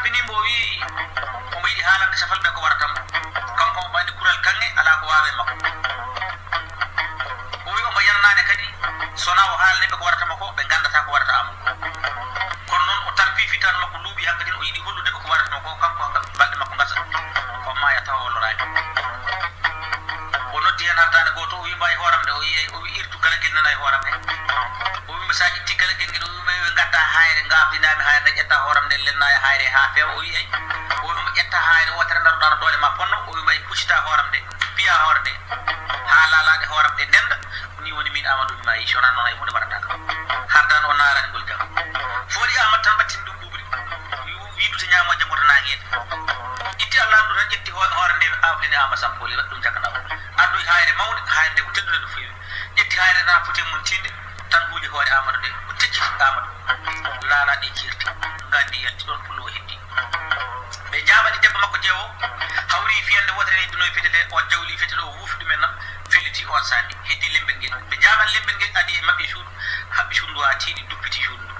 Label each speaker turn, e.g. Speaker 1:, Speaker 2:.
Speaker 1: tampini mbo wi omo yiɗi haalande safalɓe ko waratam kanko omo andi kural kange ala ko wawe makko o wi omo yananade kadi sona o haalne ɓe ko waratama ko ɓe gandata ko warata amum kono noon o tampi fitan makko luuɓi hankkadin o yiɗi hollude ɓe ko waratama ko kanko balɗe makko gasa o maya tawa o loraki o noddi hen hattane goto o wima e hooram de o wi irtu galagel nana e hooram he o wima sa itti galagel ngel o wima ɓe gadda hayre gafdinami hayre nde ƴetta hooram nde lenna e hayre ha fewa o wi ey o wima ƴetta hayre wotere daroɗano doole ma ponno o wima puccita hooram nde piya hoore nde ha laalade hooram nde ndenda ni woni min amadou ma yi sona noon ay hunde waɗata kam hardano o narani ngol jam fooli amadou tan ɓattini ɗum ɓuɓri wiidude ñamo jamoto nanguede itti allah andu tan ƴetti hoore nde awdine ama sampoli waɗi ɗum jaganao addoy hayre mawde hayre nde ko teddude ɗo fewi ƴetti hayre na foti mum tinde tan huuƴi hoore amadou nde o tecciti amadou laalaɗe jirti gandi yalti ɗon pullo o heddi ɓe jaɓani debbo makko jeewo hawri fiyande wotere hedduno fetele o jawli fetele o wuufi ɗumen nam felliti on sandi heddi lembel ngel ɓe jaɓan lembel ngel adi e mabɓe suudu haɓɓi sundu ha tiiɗi duppiti suudu